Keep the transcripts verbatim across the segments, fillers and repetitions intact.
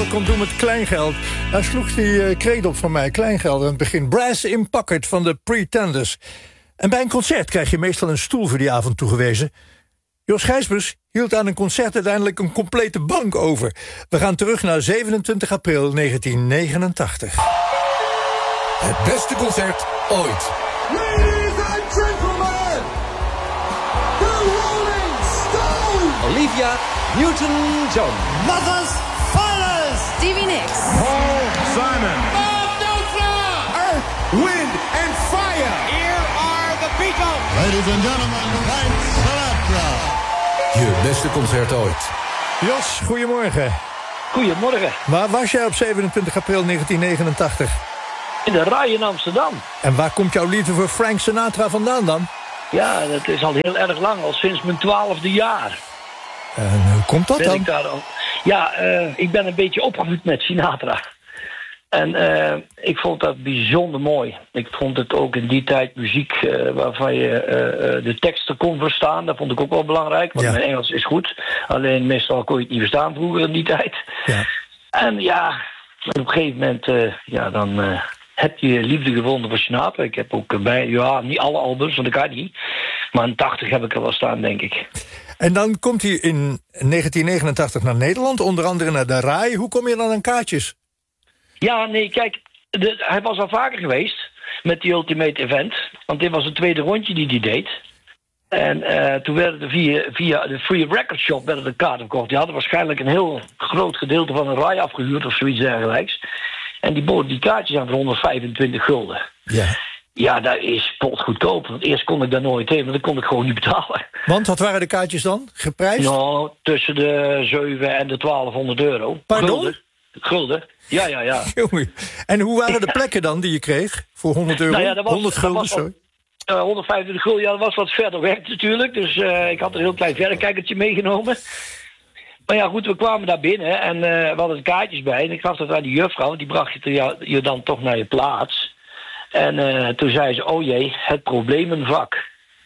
wat kon doen met kleingeld. Daar sloeg die uh, kreet op van mij, kleingeld aan het begin. Brass in Pocket van de Pretenders. En bij een concert krijg je meestal een stoel voor die avond toegewezen. Jos Gijsbers hield aan een concert uiteindelijk een complete bank over. We gaan terug naar zevenentwintig april negentien negenentachtig. Het beste concert ooit. Ladies and gentlemen, the Rolling Stones. Olivia Newton-John. Mother's Finest. Stevie Nicks. Paul Simon. Bob Nova. Earth, Wind and Fire. Here are the Beatles. Ladies and gentlemen, Frank Sinatra. Je beste concert ooit. Jos, goedemorgen. Goedemorgen. Waar was jij op zevenentwintig april negentien negenentachtig? In de Rai in Amsterdam. En waar komt jouw liefde voor Frank Sinatra vandaan dan? Ja, dat is al heel erg lang, al sinds mijn twaalfde jaar. En hoe komt dat Ben dan? ik daar al... Ja, uh, ik ben een beetje opgevoed met Sinatra. En uh, ik vond dat bijzonder mooi. Ik vond het ook in die tijd muziek uh, waarvan je uh, uh, de teksten kon verstaan. Dat vond ik ook wel belangrijk, want ja. mijn Engels is goed. Alleen meestal kon je het niet verstaan vroeger in die tijd. Ja. En ja, op een gegeven moment, uh, ja, dan uh, heb je liefde gevonden voor Sinatra. Ik heb ook bij, ja, niet alle albums, want dat kan niet. Maar in tachtig heb ik er wel staan, denk ik. En dan komt hij in negentien negenentachtig naar Nederland, onder andere naar de Rai. Hoe kom je dan aan kaartjes? Ja, nee, kijk, de, hij was al vaker geweest met die Ultimate Event. Want dit was het tweede rondje die hij deed. En uh, toen werden er via, via de Free Record Shop werden de kaarten verkocht. Die hadden waarschijnlijk een heel groot gedeelte van een Rai afgehuurd of zoiets dergelijks. En die boden die kaartjes aan voor honderdvijfentwintig gulden. Ja. Ja, dat is potgoedkoop. Want eerst kon ik daar nooit heen, want dat kon ik gewoon niet betalen. Want wat waren de kaartjes dan? Geprijsd? Nou, tussen de zeven en de twaalfhonderd euro. Pardon? Gulden. Gulden. Ja, ja, ja. Jongen. En hoe waren de plekken dan die je kreeg? Voor honderd euro? Nou ja, dat was, honderd dat gulden, was wat, sorry. uh, honderdvijfentwintig gulden, ja, dat was wat verder weg natuurlijk. Dus uh, ik had een heel klein verrekijkertje meegenomen. Maar ja, goed, we kwamen daar binnen en uh, we hadden de kaartjes bij. En ik gaf dat aan die juffrouw, die bracht je, te, je dan toch naar je plaats. En uh, toen zei ze, oh jee, het probleemvak.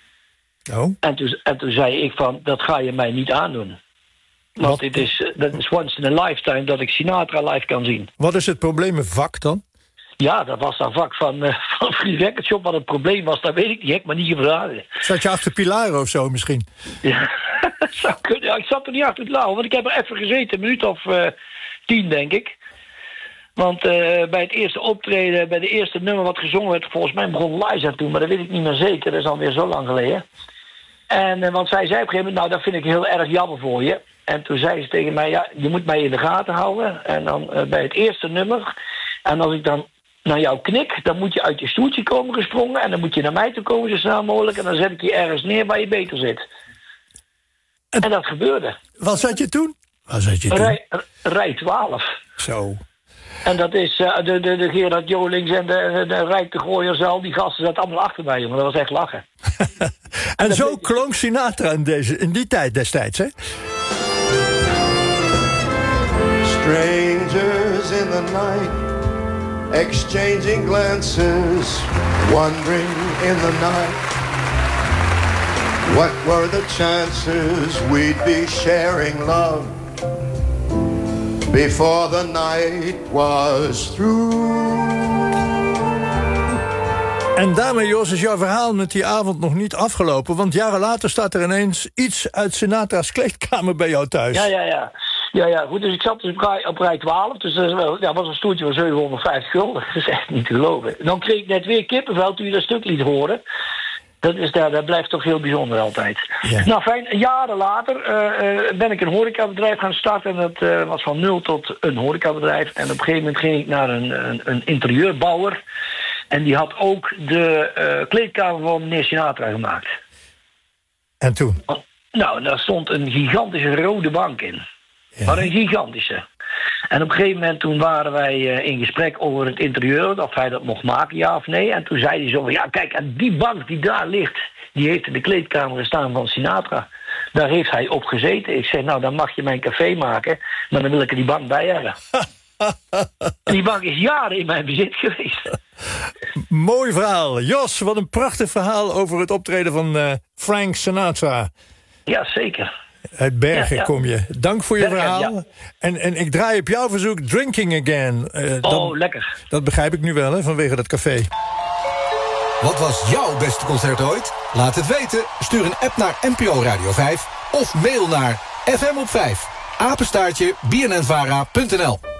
Oh. En toen, en toen zei ik van, dat ga je mij niet aandoen. Want Wat? dit is, dat is once in a lifetime dat ik Sinatra live kan zien. Wat is het probleemvak dan? Ja, dat was dat vak van, uh, van Free Record Shop. Wat het probleem was, dat weet ik niet. Ik heb maar niet gevraagd. Zat je achter pilaren of zo misschien? Ja, zou kunnen. Ja, ik zat er niet achter het lauw, want ik heb er even gezeten. Een minuut of uh, tien, denk ik. Want uh, bij het eerste optreden, bij de eerste nummer wat gezongen werd... volgens mij begon Liza toen, maar dat weet ik niet meer zeker. Dat is alweer zo lang geleden. En uh, want zij zei op een gegeven moment, nou, dat vind ik heel erg jammer voor je. En toen zei ze tegen mij, ja, je moet mij in de gaten houden. En dan uh, bij het eerste nummer... En als ik dan naar jou knik, dan moet je uit je stoeltje komen gesprongen... en dan moet je naar mij toe komen zo snel mogelijk... en dan zet ik je ergens neer waar je beter zit. En, en dat gebeurde. Wat zat je toen? Wat zat je toen? Rij, rij twaalf. Zo. En dat is uh, de, de, de Gerard Jolings en de, de, de Rijk de Gooiers, al die gasten zaten allemaal achter mij, jongen. Dat was echt lachen. En zo klonk Sinatra in, deze, in die tijd destijds, hè? Strangers in the night, exchanging glances, wandering in the night. What were the chances we'd be sharing love before the night was through? En daarmee, Jos, is jouw verhaal met die avond nog niet afgelopen. Want jaren later staat er ineens iets uit Sinatra's kleedkamer bij jou thuis. Ja, ja, ja. Ja, ja, goed, dus ik zat dus op rij, op rij twaalf, dus dat was, ja, was een stoeltje van zevenhonderdvijftig gulden. Dat is echt niet te geloven. Dan kreeg ik net weer kippenvel toen je dat stuk liet horen. Dat, is, dat, dat blijft toch heel bijzonder altijd. Ja. Nou fijn, jaren later uh, uh, ben ik een horecabedrijf gaan starten. En dat uh, was van nul tot een horecabedrijf. En op een gegeven moment ging ik naar een, een, een interieurbouwer. En die had ook de uh, kleedkamer van meneer Sinatra gemaakt. En toen? Nou, daar stond een gigantische rode bank in. Ja. Maar een gigantische. En op een gegeven moment toen waren wij uh, in gesprek over het interieur, of hij dat mocht maken, ja of nee. En toen zei hij zo van, ja kijk, en die bank die daar ligt, die heeft in de kleedkamer gestaan van Sinatra. Daar heeft hij op gezeten. Ik zei, nou dan mag je mijn café maken, maar dan wil ik er die bank bij hebben. En die bank is jaren in mijn bezit geweest. Mooi verhaal. Jos, wat een prachtig verhaal over het optreden van uh, Frank Sinatra. Ja, zeker. Uit Bergen Ja, ja. kom je. Dank voor je Bergen, verhaal. ja. En, en ik draai op jouw verzoek Drinking Again. Uh, Oh, dat, lekker. dat begrijp ik nu wel, hè, vanwege dat café. Wat was jouw beste concert ooit? Laat het weten. Stuur een app naar N P O Radio vijf of mail naar f m op vijf apenstaartje b n n vara punt n l.